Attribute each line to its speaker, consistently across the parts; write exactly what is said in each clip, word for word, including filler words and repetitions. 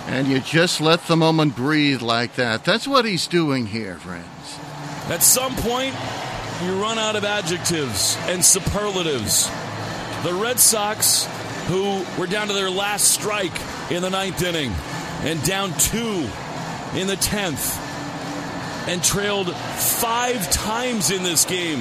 Speaker 1: And you just let the moment breathe like that. That's what he's doing here, friends.
Speaker 2: At some point, you run out of adjectives and superlatives. The Red Sox, who were down to their last strike in the ninth inning and down two in the tenth and trailed five times in this game,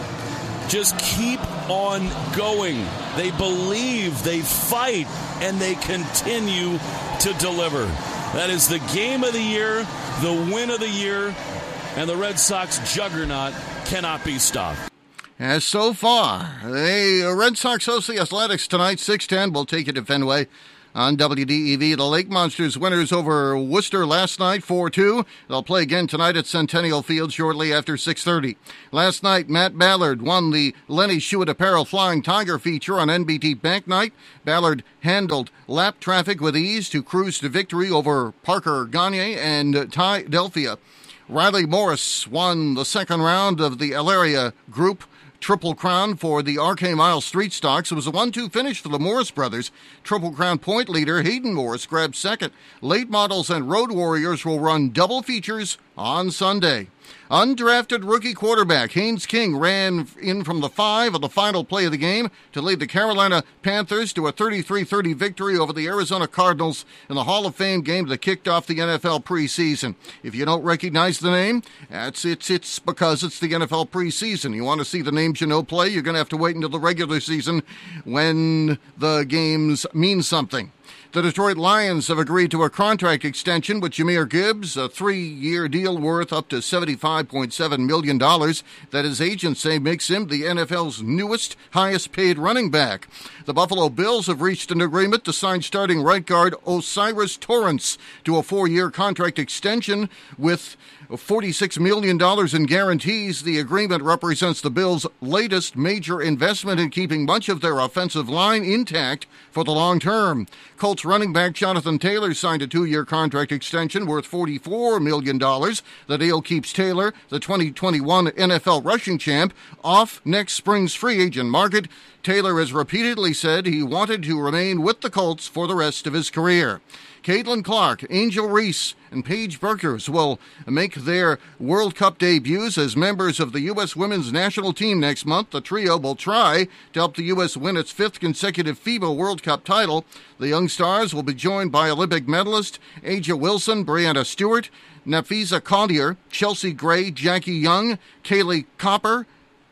Speaker 2: just keep on going. They believe, they fight, and they continue to deliver. That is the game of the year, the win of the year, and the Red Sox juggernaut cannot be stopped.
Speaker 1: As so far, the Red Sox host the Athletics tonight, six ten. We'll take it to Fenway on W D E V. The Lake Monsters winners over Worcester last night, four two. They'll play again tonight at Centennial Field shortly after six thirty. Last night, Matt Ballard won the Lenny Schuett Apparel Flying Tiger feature on N B T Bank Night. Ballard handled lap traffic with ease to cruise to victory over Parker Gagne and Ty Delphia. Riley Morris won the second round of the Alaria Group Triple Crown for the R K Mile Street Stocks. It was a one two finish for the Morris brothers. Triple Crown point leader Hayden Morris grabbed second. Late Models and Road Warriors will run double features on Sunday. Undrafted rookie quarterback Haynes King ran in from the five of the final play of the game to lead the Carolina Panthers to a thirty-three thirty victory over the Arizona Cardinals in the Hall of Fame game that kicked off the N F L preseason. If you don't recognize the name, that's it's it's because it's the N F L preseason. You want to see the names you know play, you're going to have to wait until the regular season when the games mean something. The Detroit Lions have agreed to a contract extension with Jahmyr Gibbs, a three-year deal worth up to seventy-five point seven million dollars that his agents say makes him the N F L's newest, highest-paid running back. The Buffalo Bills have reached an agreement to sign starting right guard Osiris Torrance to a four-year contract extension with forty-six million dollars in guarantees. The agreement represents the Bills' latest major investment in keeping much of their offensive line intact for the long term. Colts running back Jonathan Taylor signed a two-year contract extension worth forty-four million dollars. The deal keeps Taylor, the twenty twenty-one N F L rushing champ, off next spring's free agent market. Taylor has repeatedly said he wanted to remain with the Colts for the rest of his career. Caitlin Clark, Angel Reese, and Paige Burkers will make their World Cup debuts as members of the U S women's national team next month. The trio will try to help the U S win its fifth consecutive FIBA World Cup title. The young stars will be joined by Olympic medalist Aja Wilson, Brianna Stewart, Nafisa Collier, Chelsea Gray, Jackie Young, Kaylee Copper,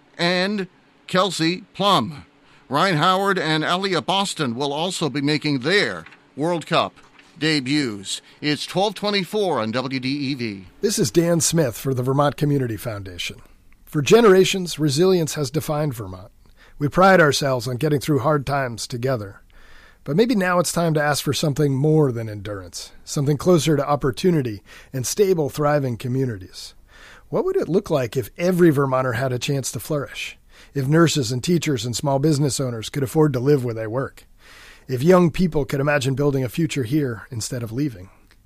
Speaker 1: and Kelsey Plum. Ryan Howard and Alia Boston will also be making their World Cup debuts. It's twelve twenty-four on W D E V.
Speaker 3: This is Dan Smith for the Vermont Community Foundation. For generations, resilience has defined Vermont. We pride ourselves on getting through hard times together. But maybe now it's time to ask for something more than endurance, something closer to opportunity and stable, thriving communities. What would it look like if every Vermonter had a chance to flourish? If nurses and teachers and small business owners could afford to live where they work? If young people could imagine building a future here instead of leaving?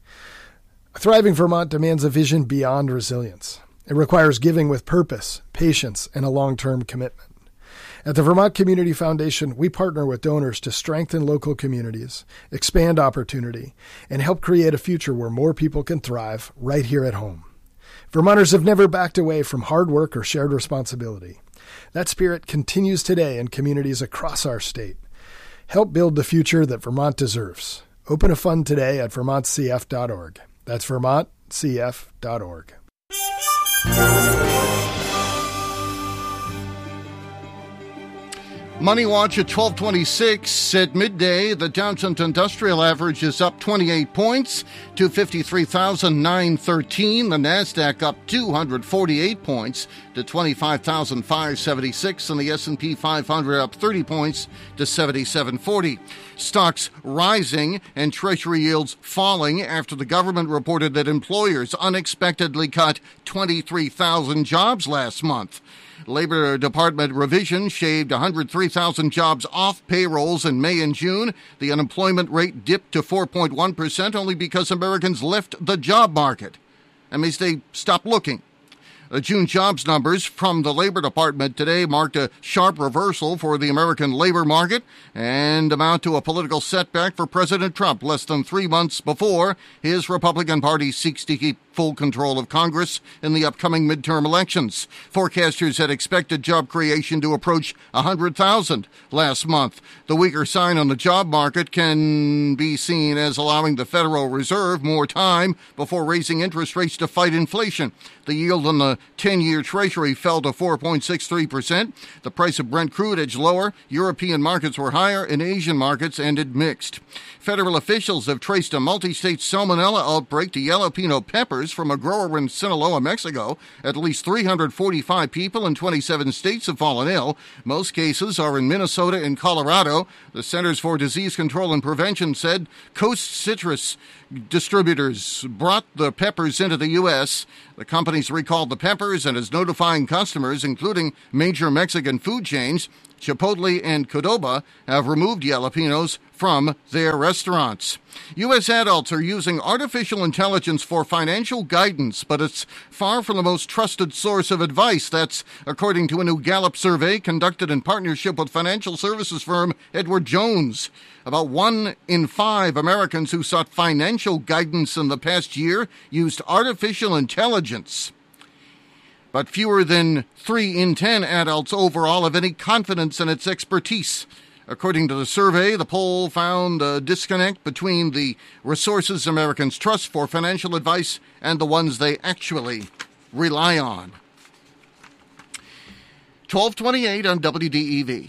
Speaker 3: A thriving Vermont demands a vision beyond resilience. It requires giving with purpose, patience, and a long-term commitment. At the Vermont Community Foundation, we partner with donors to strengthen local communities, expand opportunity, and help create a future where more people can thrive right here at home. Vermonters have never backed away from hard work or shared responsibility. That spirit continues today in communities across our state. Help build the future that Vermont deserves. Open a fund today at vermont c f dot org. That's vermont c f dot org.
Speaker 1: Money Watch at twelve twenty-six at midday. The Dow Jones Industrial Average is up twenty-eight points to fifty-three thousand nine hundred thirteen. The NASDAQ up two hundred forty-eight points to twenty-five thousand five hundred seventy-six. And the S and P five hundred up thirty points to seventy-seven forty. Stocks rising and Treasury yields falling after the government reported that employers unexpectedly cut twenty-three thousand jobs last month. Labor Department revision shaved one hundred three thousand jobs off payrolls in May and June. The unemployment rate dipped to four point one percent only because Americans left the job market. That means they stopped looking. The June jobs numbers from the Labor Department today marked a sharp reversal for the American labor market and amount to a political setback for President Trump less than three months before his Republican Party seeks to keep full control of Congress in the upcoming midterm elections. Forecasters had expected job creation to approach one hundred thousand last month. The weaker sign on the job market can be seen as allowing the Federal Reserve more time before raising interest rates to fight inflation. The yield on the ten-year Treasury fell to four point six three percent. The price of Brent crude edged lower. European markets were higher, and Asian markets ended mixed. Federal officials have traced a multi-state salmonella outbreak to jalapeno peppers from a grower in Sinaloa, Mexico. At least three hundred forty-five people in twenty-seven states have fallen ill. Most cases are in Minnesota and Colorado. The Centers for Disease Control and Prevention said Coast Citrus distributors brought the peppers into the U S The company's recalled the peppers and is notifying customers, including major Mexican food chains. Chipotle and Qdoba have removed jalapenos from their restaurants. U S adults are using artificial intelligence for financial guidance, but it's far from the most trusted source of advice. That's according to a new Gallup survey conducted in partnership with financial services firm Edward Jones. About one in five Americans who sought financial guidance in the past year used artificial intelligence. But fewer than three in ten adults overall have any confidence in its expertise. According to the survey, the poll found a disconnect between the resources Americans trust for financial advice and the ones they actually rely on. twelve twenty-eight on W D E V.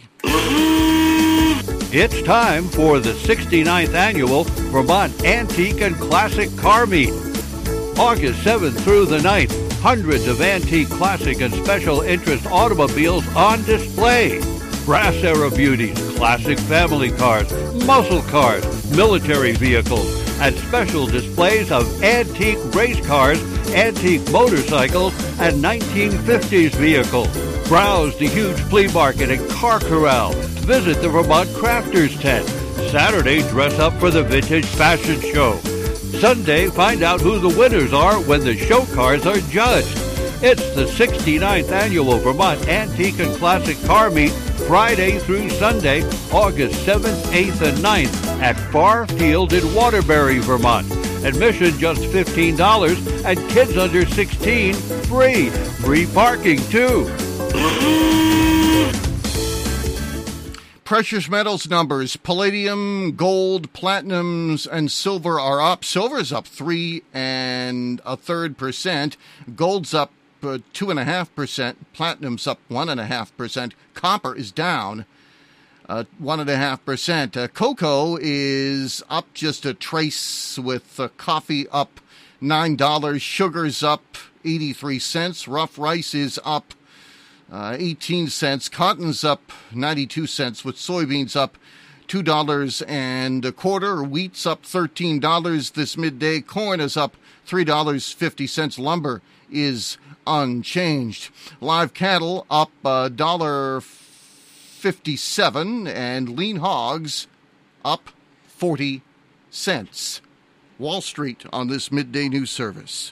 Speaker 4: It's time for the sixty-ninth Annual Vermont Antique and Classic Car Meet. August seventh through the ninth. Hundreds of antique, classic, and special interest automobiles on display. Brass era beauties, classic family cars, muscle cars, military vehicles, and special displays of antique race cars, antique motorcycles, and nineteen fifties vehicles. Browse the huge flea market and car corral. Visit the Vermont Crafters Tent. Saturday, dress up for the Vintage Fashion Show. Sunday, find out who the winners are when the show cars are judged. It's the sixty-ninth Annual Vermont Antique and Classic Car Meet, Friday through Sunday, August seventh, eighth, and ninth at Farr Field in Waterbury, Vermont. Admission just fifteen dollars and kids under sixteen free. Free parking, too.
Speaker 1: Precious metals numbers, palladium, gold, platinums, and silver are up. Silver's up three and a third percent. Gold's up uh, two and a half percent. Platinum's up one and a half percent. Copper is down uh, one and a half percent. Uh, cocoa is up just a trace, with uh, coffee up nine dollars. Sugar's up eighty-three cents. Rough rice is up Uh, eighteen cents. Cotton's up ninety-two cents, with soybeans up two dollars and a quarter. Wheat's up thirteen dollars this midday. Corn is up three dollars and fifty cents. Lumber is unchanged. Live cattle up one dollar and fifty-seven cents, and lean hogs up forty cents. Wall Street on this midday news service.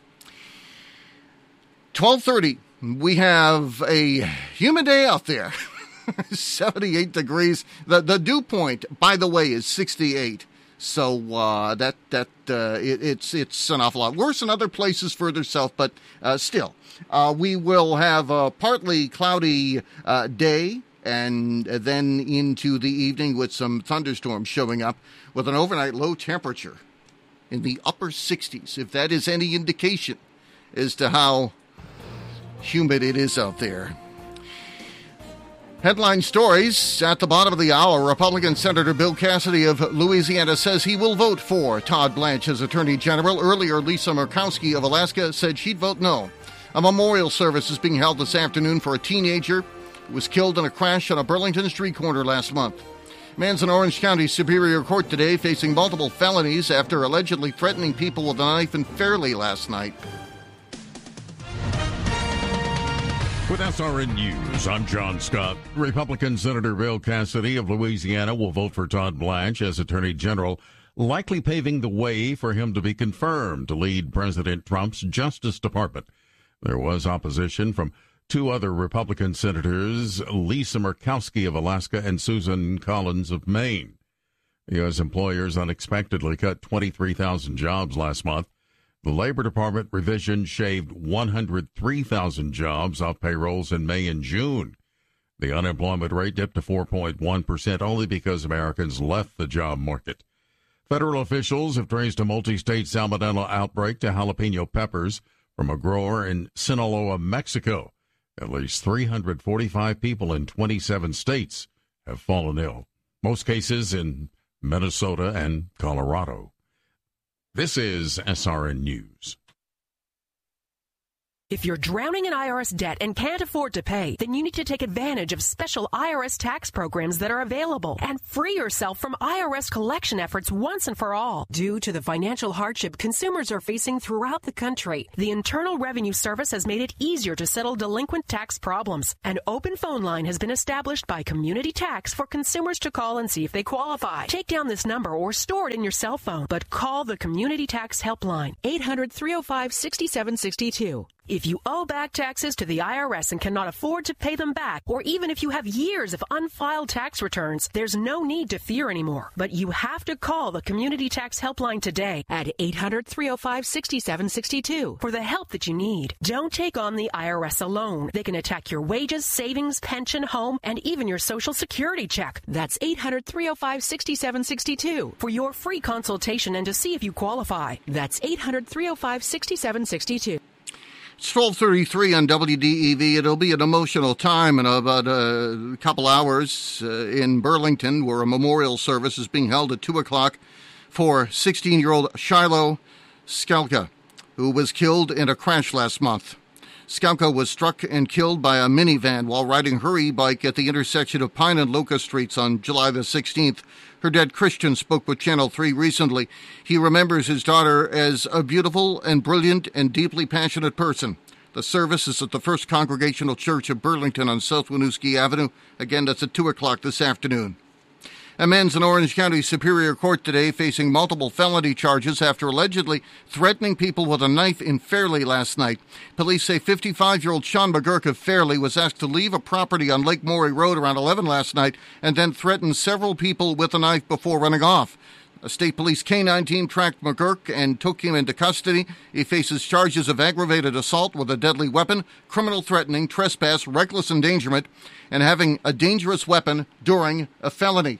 Speaker 1: twelve thirty. We have a humid day out there, seventy-eight degrees. The the dew point, by the way, is sixty-eight. So uh, that that uh, it, it's it's an awful lot worse in other places further south, but uh, still, uh, we will have a partly cloudy uh, day, and then into the evening with some thunderstorms showing up, with an overnight low temperature in the upper sixties. If that is any indication as to how humid it is out there. Headline stories at the bottom of the hour. Republican Senator Bill Cassidy of Louisiana says he will vote for Todd Blanche as Attorney General. Earlier, Lisa Murkowski of Alaska said she'd vote no. A memorial service is being held this afternoon for a teenager who was killed in a crash on a Burlington street corner last month. Man's in Orange County Superior Court today facing multiple felonies after allegedly threatening people with a knife in Fairleigh last night.
Speaker 5: With S R N News, I'm John Scott. Republican Senator Bill Cassidy of Louisiana will vote for Todd Blanche as Attorney General, likely paving the way for him to be confirmed to lead President Trump's Justice Department. There was opposition from two other Republican senators, Lisa Murkowski of Alaska and Susan Collins of Maine. U S employers unexpectedly cut twenty-three thousand jobs last month. The Labor Department revision shaved one hundred three thousand jobs off payrolls in May and June. The unemployment rate dipped to four point one percent only because Americans left the job market. Federal officials have traced a multi-state salmonella outbreak to jalapeno peppers from a grower in Sinaloa, Mexico. At least three hundred forty-five people in twenty-seven states have fallen ill, most cases in Minnesota and Colorado. This is S R N News.
Speaker 6: If you're drowning in I R S debt and can't afford to pay, then you need to take advantage of special I R S tax programs that are available and free yourself from I R S collection efforts once and for all. Due to the financial hardship consumers are facing throughout the country, the Internal Revenue Service has made it easier to settle delinquent tax problems. An open phone line has been established by Community Tax for consumers to call and see if they qualify. Take down this number or store it in your cell phone, but call the Community Tax Helpline, eight hundred, three oh five, six seven six two. If you owe back taxes to the I R S and cannot afford to pay them back, or even if you have years of unfiled tax returns, there's no need to fear anymore. But you have to call the Community Tax Helpline today at eight hundred, three oh five, six seven six two for the help that you need. Don't take on the I R S alone. They can attack your wages, savings, pension, home, and even your Social Security check. That's eight hundred, three oh five, six seven six two for your free consultation and to see if you qualify. That's eight hundred, three oh five, six seven six two.
Speaker 1: It's twelve thirty-three on W D E V. It'll be an emotional time in about a couple hours uh, in Burlington, where a memorial service is being held at two o'clock for sixteen-year-old Shiloh Skalka, who was killed in a crash last month. Skalka was struck and killed by a minivan while riding her e-bike at the intersection of Pine and Locust Streets on July the sixteenth. Her dad, Christian, spoke with Channel three recently. He remembers his daughter as a beautiful and brilliant and deeply passionate person. The service is at the First Congregational Church of Burlington on South Winooski Avenue. Again, that's at two o'clock this afternoon. A man's in Orange County Superior Court today facing multiple felony charges after allegedly threatening people with a knife in Fairleigh last night. Police say fifty-five-year-old Sean McGurk of Fairleigh was asked to leave a property on Lake Morey Road around eleven last night and then threatened several people with a knife before running off. A state police K nine team tracked McGurk and took him into custody. He faces charges of aggravated assault with a deadly weapon, criminal threatening, trespass, reckless endangerment, and having a dangerous weapon during a felony.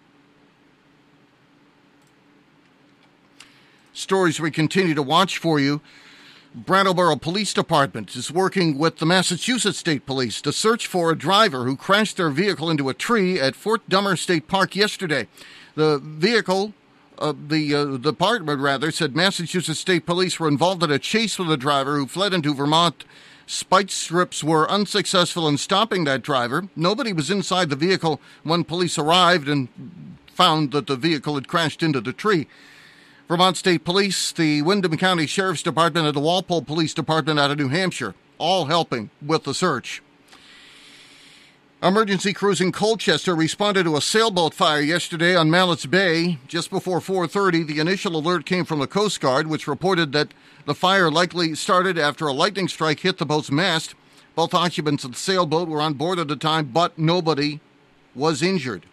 Speaker 1: Stories we continue to watch for you. Brattleboro Police Department is working with the Massachusetts State Police to search for a driver who crashed their vehicle into a tree at Fort Dummer State Park yesterday. The vehicle, uh, the uh, department rather, said Massachusetts State Police were involved in a chase with the driver who fled into Vermont. Spike strips were unsuccessful in stopping that driver. Nobody was inside the vehicle when police arrived and found that the vehicle had crashed into the tree. Vermont State Police, the Windham County Sheriff's Department, and the Walpole Police Department out of New Hampshire, all helping with the search. Emergency crews in Colchester responded to a sailboat fire yesterday on Mallett's Bay. Just before four thirty, the initial alert came from the Coast Guard, which reported that the fire likely started after a lightning strike hit the boat's mast. Both occupants of the sailboat were on board at the time, but nobody was injured.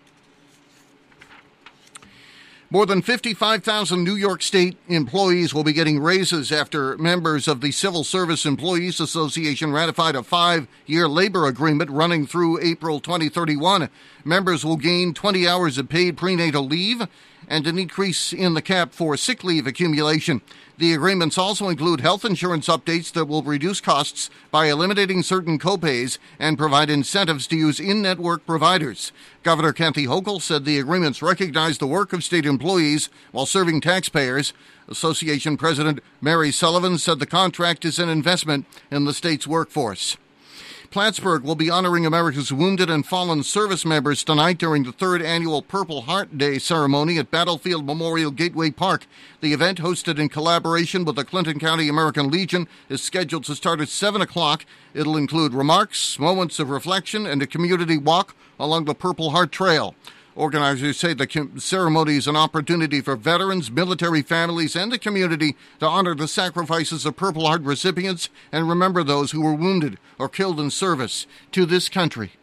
Speaker 1: More than fifty-five thousand New York State employees will be getting raises after members of the Civil Service Employees Association ratified a five-year labor agreement running through April twenty thirty-one. Members will gain twenty hours of paid prenatal leave and an increase in the cap for sick leave accumulation. The agreements also include health insurance updates that will reduce costs by eliminating certain copays and provide incentives to use in-network providers. Governor Kathy Hochul said the agreements recognize the work of state employees while serving taxpayers. Association President Mary Sullivan said the contract is an investment in the state's workforce. Plattsburgh will be honoring America's wounded and fallen service members tonight during the third annual Purple Heart Day ceremony at Battlefield Memorial Gateway Park. The event, hosted in collaboration with the Clinton County American Legion, is scheduled to start at seven o'clock. It'll include remarks, moments of reflection, and a community walk along the Purple Heart Trail. Organizers say the ceremony is an opportunity for veterans, military families, and the community to honor the sacrifices of Purple Heart recipients and remember those who were wounded or killed in service to this country.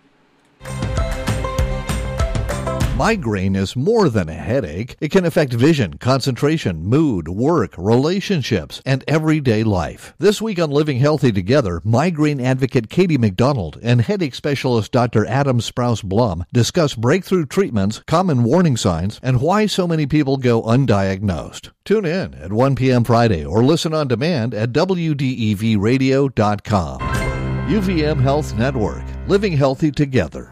Speaker 7: Migraine is more than a headache. It can affect vision, concentration, mood, work, relationships, and everyday life. This week on Living Healthy Together, migraine advocate Katie McDonald and headache specialist Doctor Adam Sprouse-Blum discuss breakthrough treatments, common warning signs, and why so many people go undiagnosed. Tune in at one p.m. Friday or listen on demand at W D E V radio dot com. U V M Health Network. Living Healthy Together.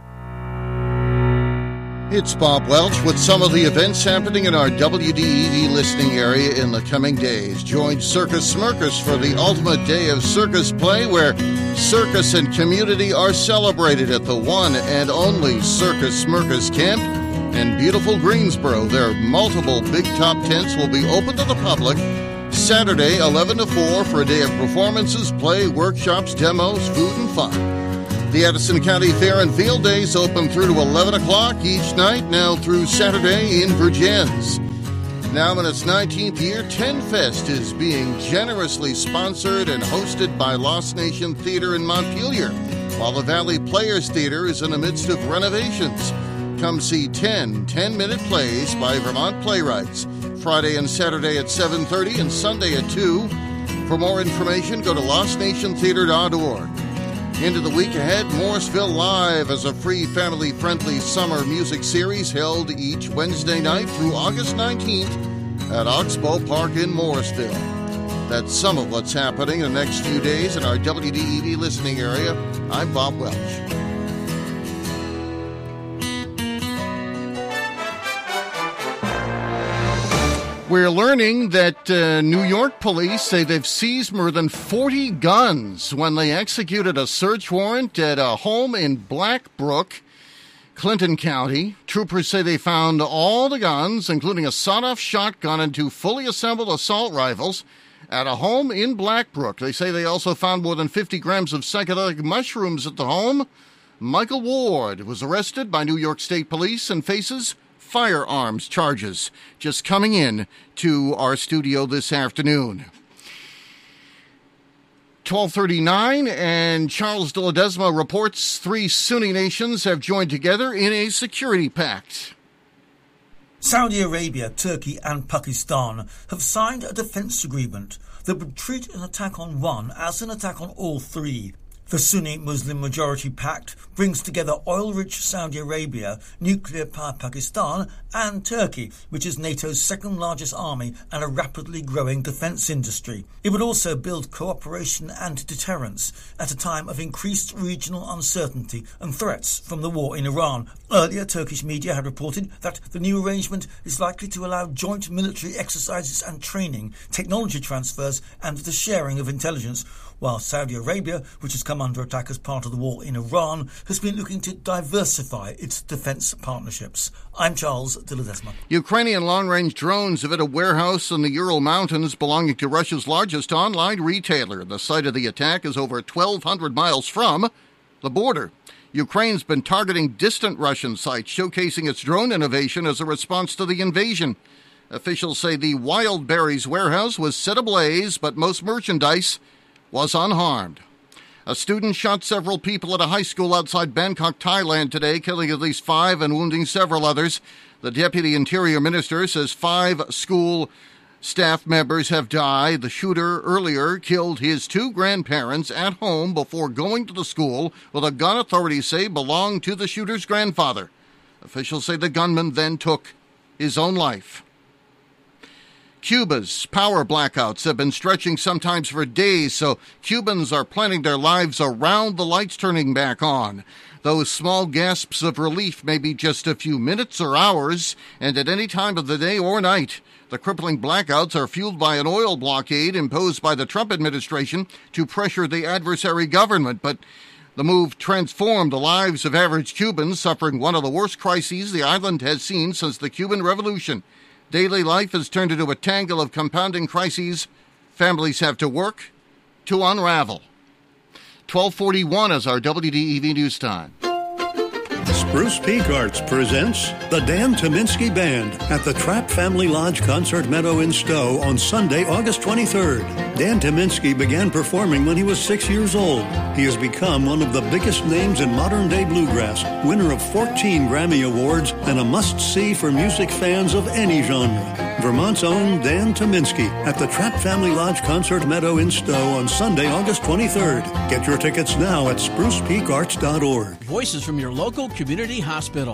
Speaker 1: It's Bob Welch with some of the events happening in our W D E V listening area in the coming days. Join Circus Smirkus for the ultimate day of circus play where circus and community are celebrated at the one and only Circus Smirkus Camp in beautiful Greensboro. Their multiple big top tents will be open to the public Saturday, eleven to four for a day of performances, play, workshops, demos, food, and fun. The Addison County Fair and Field Days open through to eleven o'clock each night, now through Saturday in Virgins. Now in its nineteenth year, Ten Fest is being generously sponsored and hosted by Lost Nation Theater in Montpelier, while the Valley Players Theater is in the midst of renovations. Come see ten ten-minute plays by Vermont playwrights, Friday and Saturday at seven thirty and Sunday at two. For more information, go to lost nation theater dot org. Into the week ahead, Morrisville Live is a free family-friendly summer music series held each Wednesday night through August nineteenth at Oxbow Park in Morrisville. That's some of what's happening in the next few days in our W D E V listening area. I'm Bob Welch. We're learning that uh, New York police say they've seized more than forty guns when they executed a search warrant at a home in Blackbrook, Clinton County. Troopers say they found all the guns, including a sawed-off shotgun and two fully assembled assault rifles, at a home in Blackbrook. They say they also found more than fifty grams of psychedelic mushrooms at the home. Michael Ward was arrested by New York State Police and faces firearms charges, just coming in to our studio this afternoon. twelve thirty-nine, and Charles de Ledesma reports three Sunni nations have joined together in a security pact.
Speaker 8: Saudi Arabia, Turkey and Pakistan have signed a defence agreement that would treat an attack on one as an attack on all three. The Sunni Muslim Majority Pact brings together oil-rich Saudi Arabia, nuclear-powered Pakistan and Turkey, which is NATO's second-largest army and a rapidly growing defence industry. It would also build cooperation and deterrence at a time of increased regional uncertainty and threats from the war in Iran. Earlier, Turkish media had reported that the new arrangement is likely to allow joint military exercises and training, technology transfers and the sharing of intelligence, while Saudi Arabia, which has come under attack as part of the war in Iran, has been looking to diversify its defence partnerships. I'm Charles de Ledesma.
Speaker 1: Ukrainian long-range drones have hit a warehouse in the Ural Mountains belonging to Russia's largest online retailer. The site of the attack is over twelve hundred miles from the border. Ukraine's been targeting distant Russian sites, showcasing its drone innovation as a response to the invasion. Officials say the Wildberries warehouse was set ablaze, but most merchandise was unharmed. A student shot several people at a high school outside Bangkok, Thailand today, killing at least five and wounding several others. The Deputy Interior Minister says five school staff members have died. The shooter earlier killed his two grandparents at home before going to the school with a gun authorities say belonged to the shooter's grandfather. Officials say the gunman then took his own life. Cuba's power blackouts have been stretching sometimes for days, so Cubans are planning their lives around the lights turning back on. Those small gasps of relief may be just a few minutes or hours, and at any time of the day or night. The crippling blackouts are fueled by an oil blockade imposed by the Trump administration to pressure the adversary government, but the move transformed the lives of average Cubans suffering one of the worst crises the island has seen since the Cuban Revolution. Daily life has turned into a tangle of compounding crises families have to work to unravel. twelve forty-one is our W D E V News Time.
Speaker 9: Spruce Peak Arts presents the Dan Tyminski Band at the Trapp Family Lodge Concert Meadow in Stowe on Sunday, August twenty-third. Dan Tyminski began performing when he was six years old. He has become one of the biggest names in modern-day bluegrass, winner of fourteen Grammy Awards, and a must-see for music fans of any genre. Vermont's own Dan Tyminski at the Trapp Family Lodge Concert Meadow in Stowe on Sunday, August twenty-third. Get your tickets now at spruce peak arts dot org.
Speaker 10: Voices from your local community hospital.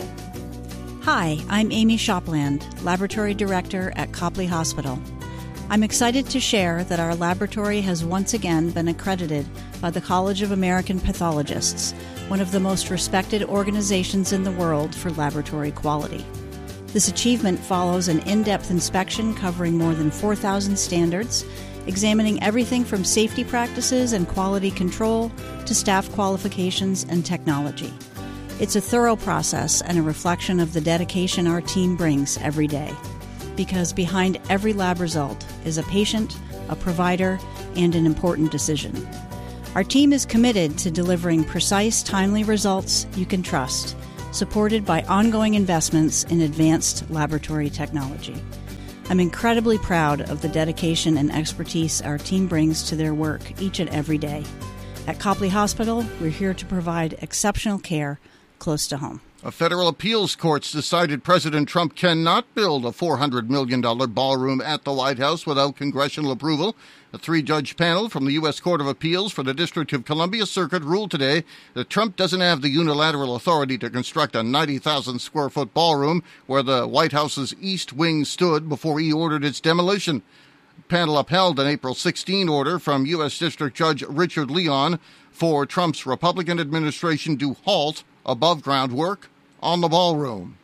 Speaker 11: Hi, I'm Amy Shopland, Laboratory Director at Copley Hospital. I'm excited to share that our laboratory has once again been accredited by the College of American Pathologists, one of the most respected organizations in the world for laboratory quality. This achievement follows an in-depth inspection covering more than four thousand standards, examining everything from safety practices and quality control to staff qualifications and technology. It's a thorough process and a reflection of the dedication our team brings every day. Because behind every lab result is a patient, a provider, and an important decision. Our team is committed to delivering precise, timely results you can trust, supported by ongoing investments in advanced laboratory technology. I'm incredibly proud of the dedication and expertise our team brings to their work each and every day. At Copley Hospital, we're here to provide exceptional care close to home.
Speaker 1: A federal appeals court's decided President Trump cannot build a four hundred million dollars ballroom at the White House without congressional approval. A three-judge panel from the U S Court of Appeals for the District of Columbia Circuit ruled today that Trump doesn't have the unilateral authority to construct a ninety thousand square foot ballroom where the White House's East Wing stood before he ordered its demolition. The panel upheld an April sixteenth order from U S District Judge Richard Leon for Trump's Republican administration to halt above-ground work on the ballroom.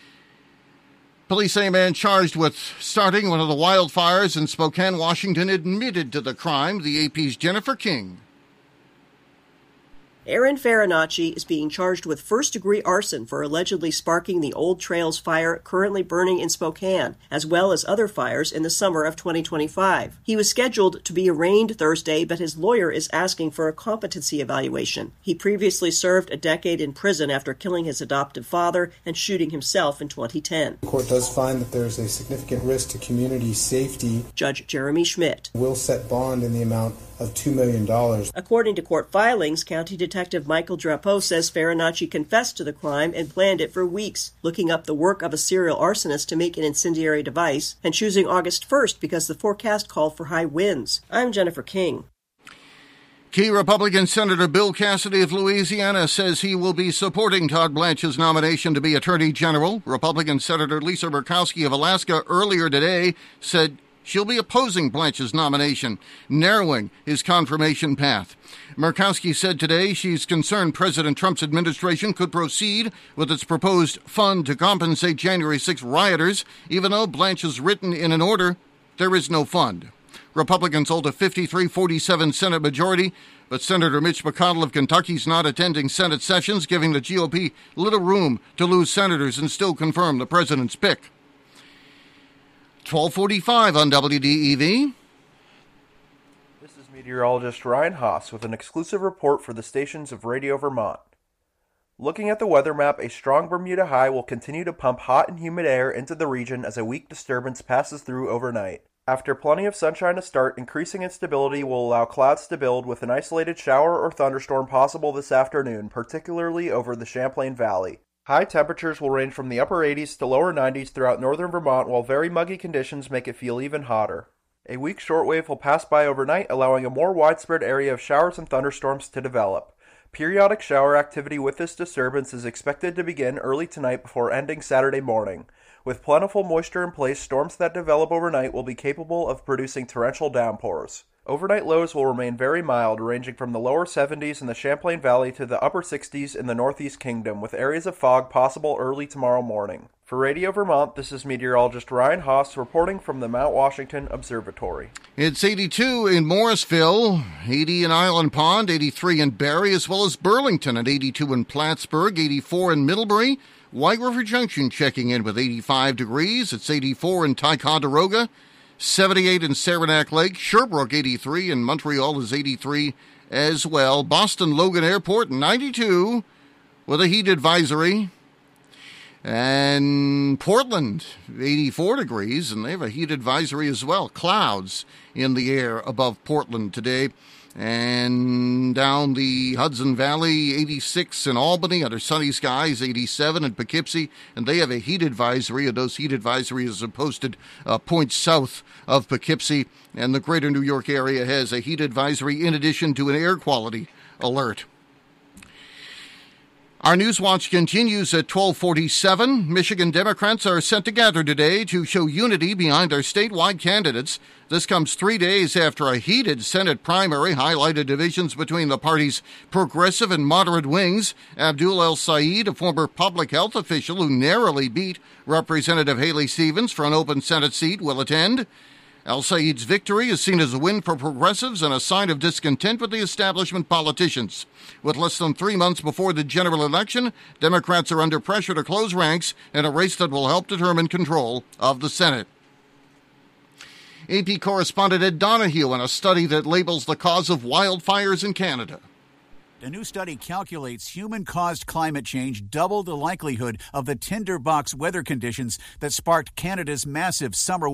Speaker 1: Police say a man charged with starting one of the wildfires in Spokane, Washington, admitted to the crime. The A P's Jennifer King.
Speaker 12: Aaron Farinacci is being charged with first-degree arson for allegedly sparking the Old Trails fire currently burning in Spokane, as well as other fires in the summer of twenty twenty-five. He was scheduled to be arraigned Thursday, but his lawyer is asking for a competency evaluation. He previously served a decade in prison after killing his adoptive father and shooting himself in twenty ten.
Speaker 13: The court does find that there's a significant risk to community safety.
Speaker 12: Judge Jeremy Schmidt
Speaker 13: will set bond in the amount of two million dollars.
Speaker 12: According to court filings, County Detective Michael Drapeau says Farinacci confessed to the crime and planned it for weeks, looking up the work of a serial arsonist to make an incendiary device, and choosing August first because the forecast called for high winds. I'm Jennifer King.
Speaker 1: Key Republican Senator Bill Cassidy of Louisiana says he will be supporting Todd Blanche's nomination to be Attorney General. Republican Senator Lisa Murkowski of Alaska earlier today said she'll be opposing Blanche's nomination, narrowing his confirmation path. Murkowski said today she's concerned President Trump's administration could proceed with its proposed fund to compensate January sixth rioters, even though Blanche has written in an order there is no fund. Republicans hold a fifty-three forty-seven Senate majority, but Senator Mitch McConnell of Kentucky is not attending Senate sessions, giving the G O P little room to lose senators and still confirm the president's pick. twelve forty-five on W D E V.
Speaker 14: This is meteorologist Ryan Haas with an exclusive report for the stations of Radio Vermont. Looking at the weather map, a strong Bermuda high will continue to pump hot and humid air into the region as a weak disturbance passes through overnight. After plenty of sunshine to start, increasing instability will allow clouds to build with an isolated shower or thunderstorm possible this afternoon, particularly over the Champlain Valley. High temperatures will range from the upper eighties to lower nineties throughout northern Vermont, while very muggy conditions make it feel even hotter. A weak shortwave will pass by overnight, allowing a more widespread area of showers and thunderstorms to develop. Periodic shower activity with this disturbance is expected to begin early tonight before ending Saturday morning. With plentiful moisture in place, storms that develop overnight will be capable of producing torrential downpours. Overnight lows will remain very mild, ranging from the lower seventies in the Champlain Valley to the upper sixties in the Northeast Kingdom, with areas of fog possible early tomorrow morning. For Radio Vermont, this is meteorologist Ryan Haas reporting from the Mount Washington Observatory.
Speaker 1: It's eighty-two in Morrisville, eighty in Island Pond, eighty-three in Barrie, as well as Burlington at eighty-two in Plattsburgh, eighty-four in Middlebury. White River Junction checking in with eighty-five degrees. It's eighty-four in Ticonderoga, seventy-eight in Saranac Lake, Sherbrooke eighty-three, and Montreal is eighty-three as well. Boston Logan Airport ninety-two, with a heat advisory. And Portland, eighty-four degrees, and they have a heat advisory as well. Clouds in the air above Portland today. And down the Hudson Valley, eighty-six in Albany, under sunny skies, eighty-seven in Poughkeepsie, and they have a heat advisory, and those heat advisories are posted uh, points south of Poughkeepsie, and the greater New York area has a heat advisory in addition to an air quality alert. Our Newswatch continues at twelve forty-seven. Michigan Democrats are set to gather today to show unity behind our statewide candidates. This comes three days after a heated Senate primary highlighted divisions between the party's progressive and moderate wings. Abdul El-Sayed, a former public health official who narrowly beat Representative Haley Stevens for an open Senate seat, will attend. El-Sayed's victory is seen as a win for progressives and a sign of discontent with the establishment politicians. With less than three months before the general election, Democrats are under pressure to close ranks in a race that will help determine control of the Senate. A P correspondent Ed Donahue in a study that labels the cause of wildfires in Canada.
Speaker 15: A new study calculates human-caused climate change doubled the likelihood of the tinderbox weather conditions that sparked Canada's massive summer